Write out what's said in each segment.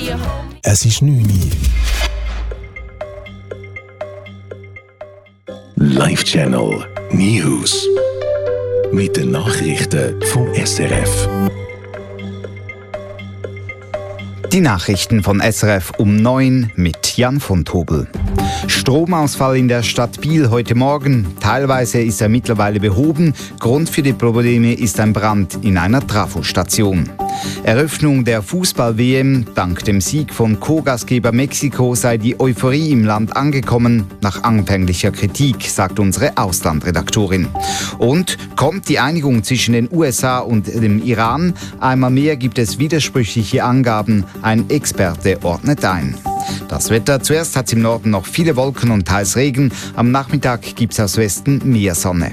Es ist 9 Uhr. Live Channel News. Mit den Nachrichten vom SRF. Die Nachrichten von SRF um 9 mit Jan von Tobel. Stromausfall in der Stadt Biel heute Morgen. Teilweise ist er mittlerweile behoben. Grund für die Probleme ist ein Brand in einer Trafostation. Eröffnung der Fußball-WM. Dank dem Sieg von Co-Gastgeber Mexiko sei die Euphorie im Land angekommen. Nach anfänglicher Kritik, sagt unsere Auslandredaktorin. Und kommt die Einigung zwischen den USA und dem Iran? Einmal mehr gibt es widersprüchliche Angaben. Ein Experte ordnet ein. Das Wetter: zuerst hat es im Norden noch viele Wolken und teils Regen. Am Nachmittag gibt es aus Westen mehr Sonne.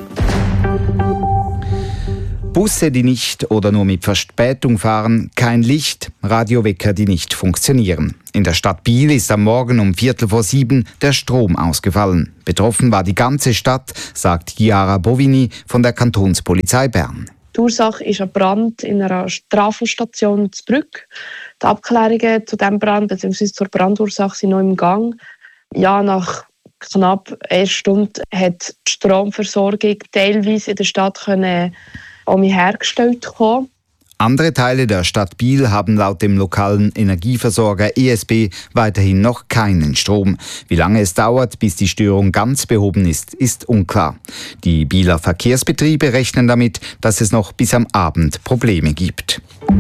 Busse, die nicht oder nur mit Verspätung fahren, kein Licht, Radiowecker, die nicht funktionieren. In der Stadt Biel ist am Morgen um 6:15 der Strom ausgefallen. Betroffen war die ganze Stadt, sagt Chiara Bovini von der Kantonspolizei Bern. Die Ursache ist ein Brand in einer Trafostation in Brügg. Die Abklärungen zu diesem Brand bzw. zur Brandursache sind noch im Gang. Ja, nach knapp 1 Stunde hat die Stromversorgung teilweise in der Stadt hergestellt kommen. Andere Teile der Stadt Biel haben laut dem lokalen Energieversorger ESB weiterhin noch keinen Strom. Wie lange es dauert, bis die Störung ganz behoben ist, ist unklar. Die Bieler Verkehrsbetriebe rechnen damit, dass es noch bis am Abend Probleme gibt.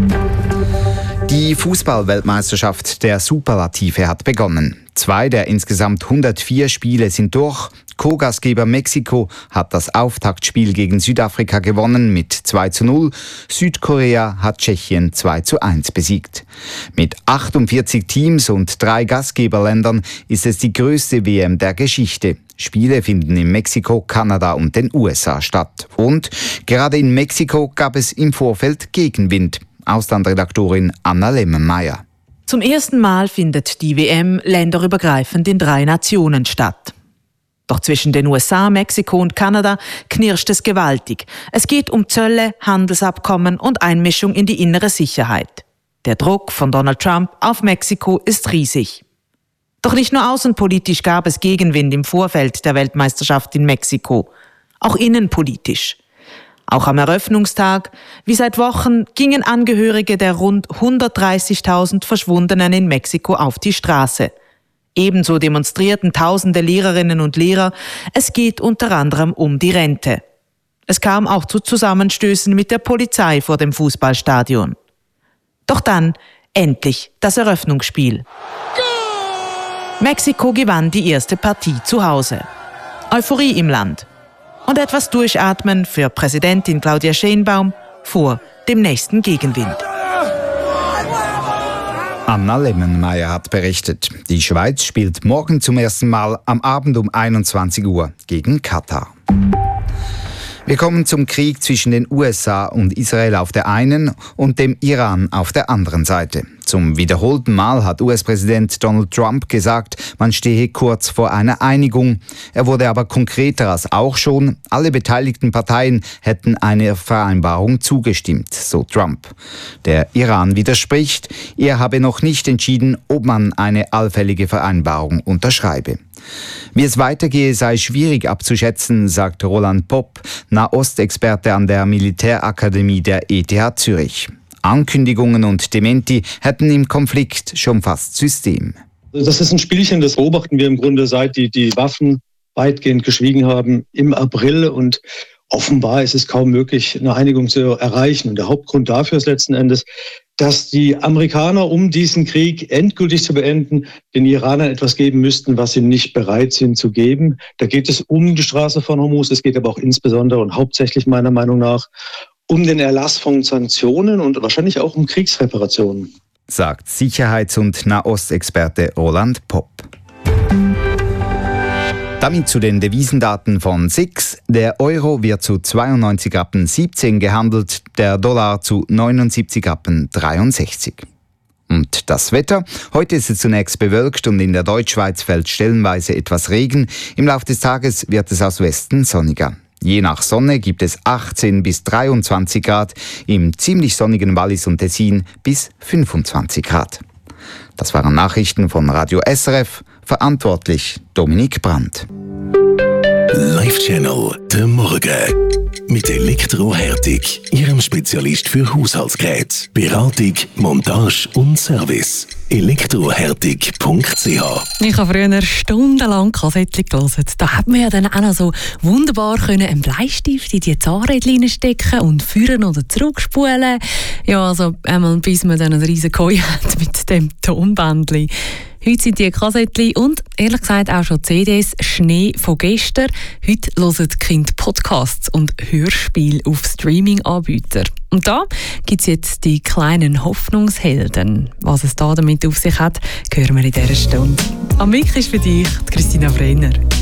Die Fußball-Weltmeisterschaft der Superlative hat begonnen. 2 der insgesamt 104 Spiele sind durch. Co-Gastgeber Mexiko hat das Auftaktspiel gegen Südafrika gewonnen mit 2:0. Südkorea hat Tschechien 2:1 besiegt. Mit 48 Teams und 3 Gastgeberländern ist es die größte WM der Geschichte. Spiele finden in Mexiko, Kanada und den USA statt. Und gerade in Mexiko gab es im Vorfeld Gegenwind. Auslandredaktorin Anna Lemmenmeier. Zum ersten Mal findet die WM länderübergreifend in 3 Nationen statt. Doch zwischen den USA, Mexiko und Kanada knirscht es gewaltig. Es geht um Zölle, Handelsabkommen und Einmischung in die innere Sicherheit. Der Druck von Donald Trump auf Mexiko ist riesig. Doch nicht nur außenpolitisch gab es Gegenwind im Vorfeld der Weltmeisterschaft in Mexiko, auch innenpolitisch. Auch am Eröffnungstag, wie seit Wochen, gingen Angehörige der rund 130.000 Verschwundenen in Mexiko auf die Straße. Ebenso demonstrierten tausende Lehrerinnen und Lehrer. Es geht unter anderem um die Rente. Es kam auch zu Zusammenstößen mit der Polizei vor dem Fußballstadion. Doch dann endlich das Eröffnungsspiel. Mexiko gewann die erste Partie zu Hause. Euphorie im Land. Und etwas Durchatmen für Präsidentin Claudia Sheinbaum vor dem nächsten Gegenwind. Anna Lemmenmeier hat berichtet. Die Schweiz spielt morgen zum ersten Mal am Abend um 21 Uhr gegen Katar. Wir kommen zum Krieg zwischen den USA und Israel auf der einen und dem Iran auf der anderen Seite. Zum wiederholten Mal hat US-Präsident Donald Trump gesagt, man stehe kurz vor einer Einigung. Er wurde aber konkreter als auch schon. Alle beteiligten Parteien hätten einer Vereinbarung zugestimmt, so Trump. Der Iran widerspricht. Er habe noch nicht entschieden, ob man eine allfällige Vereinbarung unterschreibe. Wie es weitergehe, sei schwierig abzuschätzen, sagt Roland Popp, Nahostexperte an der Militärakademie der ETH Zürich. Ankündigungen und Dementi hätten im Konflikt schon fast System. Das ist ein Spielchen, das beobachten wir im Grunde seit die Waffen weitgehend geschwiegen haben im April, und offenbar ist es kaum möglich, eine Einigung zu erreichen. Und der Hauptgrund dafür ist letzten Endes, dass die Amerikaner, um diesen Krieg endgültig zu beenden, den Iranern etwas geben müssten, was sie nicht bereit sind zu geben. Da geht es um die Straße von Hormuz, es geht aber auch insbesondere und hauptsächlich meiner Meinung nach um den Erlass von Sanktionen und wahrscheinlich auch um Kriegsreparationen, sagt Sicherheits- und Nahostexperte Roland Popp. Damit zu den Devisendaten von SIX. Der Euro wird zu 92,17 Rappen gehandelt, der Dollar zu 79,63 Rappen. Und das Wetter? Heute ist es zunächst bewölkt und in der Deutschschweiz fällt stellenweise etwas Regen. Im Laufe des Tages wird es aus Westen sonniger. Je nach Sonne gibt es 18 bis 23 Grad, im ziemlich sonnigen Wallis und Tessin bis 25 Grad. Das waren Nachrichten von Radio SRF, verantwortlich Dominik Brandt. Live-Channel «Der Morgen» mit Elektrohärtig, Ihrem Spezialist für Haushaltsgeräte, Beratung, Montage und Service. elektrohärtig.ch. Ich habe früher stundenlang Kassettchen gehört. Da hat man ja dann auch noch so wunderbar einen Bleistift in die Zahnrädchen stecken und führen oder zurückspulen. Ja, also einmal bis man dann einen riesen Koi hat mit dem Tonbändchen. Heute sind die Kassettchen und ehrlich gesagt auch schon CDs Schnee von gestern. Heute hören die Kinder Podcasts und Hörspiele auf Streaming-Anbietern. Und da gibt es jetzt die kleinen Hoffnungshelden. Was es da damit auf sich hat, hören wir in dieser Stunde. Am Mic ist für dich Christina Brenner.